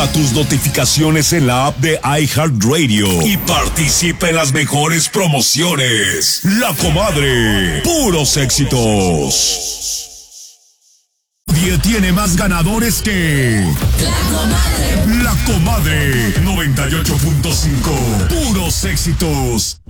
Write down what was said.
Activa tus notificaciones en la app de iHeartRadio y participa en las mejores promociones. La Comadre, puros éxitos. Nadie tiene más ganadores que La Comadre 98.5, puros éxitos.